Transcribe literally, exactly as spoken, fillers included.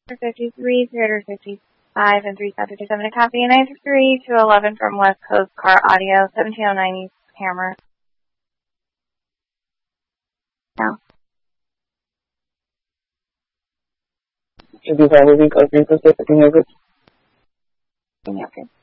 fifty-three, three fifty-five, and three fifty-seven to copy, and nine three two eleven from West Coast Car Audio, seventeen oh nine East Hammer. No. Should be probably go three Pacific and Everett. Okay.